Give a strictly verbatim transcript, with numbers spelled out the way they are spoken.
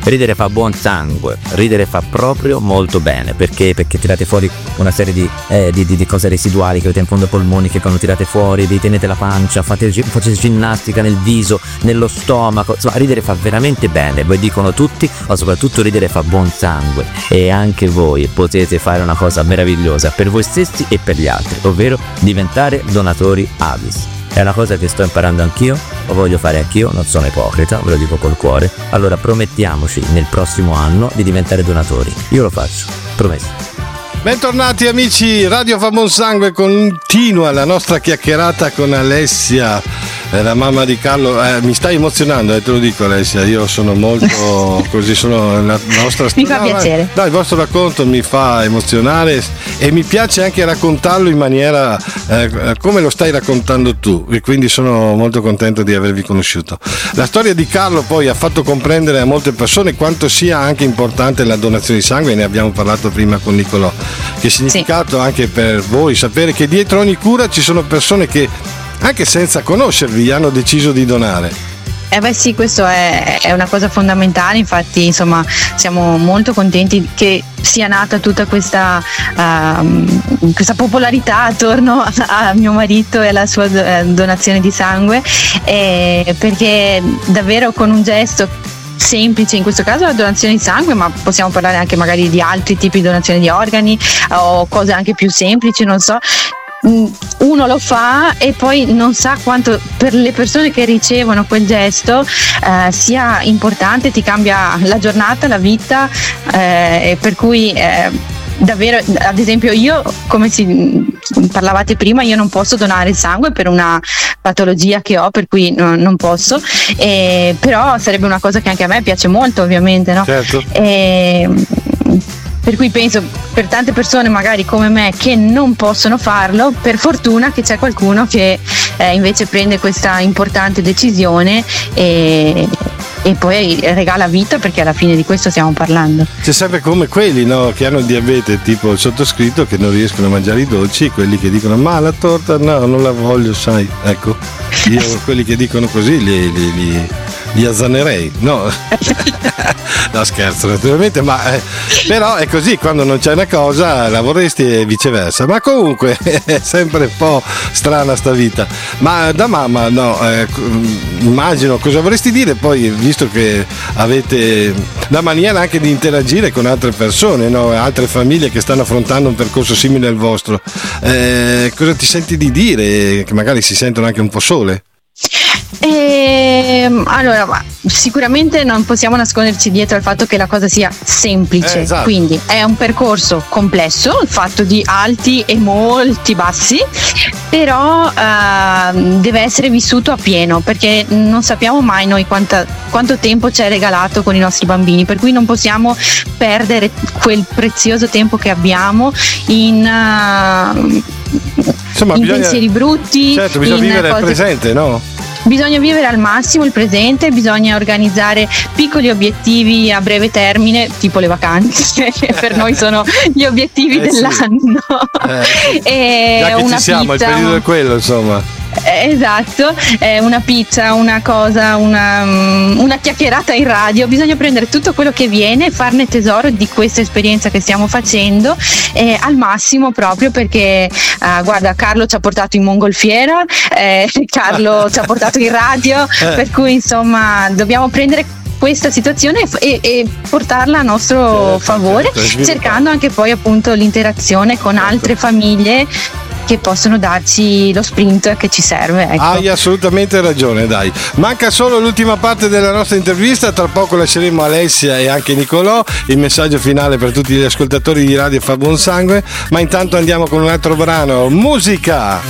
ridere fa buon sangue, ridere fa proprio molto bene, perché perché tirate fuori una serie di, eh, di, di, di cose residuali che avete in fondo ai polmoni, che quando tirate fuori vi tenete la pancia, fate, fate ginnastica nel viso, nello stomaco, insomma ridere fa veramente bene, voi dicono tutti, ma soprattutto ridere fa buon sangue, e anche voi potete fare una cosa meravigliosa per voi stessi e per gli altri, ovvero diventare donatori Avis. È una cosa che sto imparando anch'io, lo voglio fare anch'io, non sono ipocrita, ve lo dico col cuore. Allora promettiamoci nel prossimo anno di diventare donatori. Io lo faccio, promesso. Bentornati amici, Radio fa buon sangue, continua la nostra chiacchierata con Alessia, eh, la mamma di Carlo. Eh, mi stai emozionando, eh, te lo dico Alessia, io sono molto così, sono la nostra mi fa no, piacere. No, il vostro racconto mi fa emozionare e mi piace anche raccontarlo in maniera eh, come lo stai raccontando tu, e quindi sono molto contento di avervi conosciuto. La storia di Carlo poi ha fatto comprendere a molte persone quanto sia anche importante la donazione di sangue, ne abbiamo parlato prima con Nicolò. Che significato sì. Anche per voi sapere che dietro ogni cura ci sono persone che anche senza conoscervi hanno deciso di donare. Eh beh sì, questo è, è una cosa fondamentale, infatti insomma siamo molto contenti che sia nata tutta questa, uh, questa popolarità attorno a, a mio marito e alla sua donazione di sangue, eh, perché davvero con un gesto semplice, in questo caso la donazione di sangue, ma possiamo parlare anche magari di altri tipi di donazione di organi o cose anche più semplici, non so, uno lo fa e poi non sa quanto per le persone che ricevono quel gesto eh, sia importante, ti cambia la giornata, la vita, eh, per cui eh, davvero, ad esempio io, come si parlavate prima, io non posso donare il sangue per una patologia che ho, per cui no, non posso, eh, però sarebbe una cosa che anche a me piace molto, ovviamente, no? Certo. Eh, per cui penso, per tante persone magari come me che non possono farlo, per fortuna che c'è qualcuno che eh, invece prende questa importante decisione e, e poi regala vita, perché alla fine di questo stiamo parlando. C'è sempre come quelli, no, che hanno il diabete, tipo il sottoscritto, che non riescono a mangiare i dolci, quelli che dicono ma la torta no, non la voglio, sai, ecco, io quelli che dicono così li, li, li, li azzanerei, no? No, scherzo naturalmente, ma eh, però è così, quando non c'è una cosa la vorresti e viceversa, ma comunque è sempre un po' strana sta vita. Ma da mamma, no, eh, immagino, cosa vorresti dire poi, visto che avete la maniera anche di interagire con altre persone, no? Altre famiglie che stanno affrontando un percorso simile al vostro, eh, cosa ti senti di dire, che magari si sentono anche un po' sole? Eh, allora, sicuramente non possiamo nasconderci dietro al fatto che la cosa sia semplice, eh, esatto. Quindi è un percorso complesso, fatto di alti e molti bassi, però eh, deve essere vissuto a pieno, perché non sappiamo mai noi quanta, quanto tempo ci è regalato con i nostri bambini, per cui non possiamo perdere quel prezioso tempo che abbiamo in uh, Insomma, in bisogna, pensieri brutti. Certo, bisogna vivere il presente, no? Bisogna vivere al massimo il presente, bisogna organizzare piccoli obiettivi a breve termine, tipo le vacanze, che per noi sono gli obiettivi eh dell'anno. Sì. Eh, e già che una ci siamo, pizza, il periodo è quello, insomma. Esatto, eh, una pizza, una cosa, una, una chiacchierata in radio, bisogna prendere tutto quello che viene e farne tesoro di questa esperienza che stiamo facendo, eh, al massimo, proprio perché eh, guarda, Carlo ci ha portato in mongolfiera, eh, Carlo ci ha portato in radio, per cui insomma dobbiamo prendere questa situazione e, e portarla a nostro certo, favore, certo, cercando anche poi appunto l'interazione con certo. altre famiglie che possono darci lo sprint che ci serve, ecco. Hai assolutamente ragione, dai. Manca solo l'ultima parte della nostra intervista, tra poco lasceremo Alessia e anche Nicolò, il messaggio finale per tutti gli ascoltatori di Radio fa buon sangue, ma intanto andiamo con un altro brano, musica!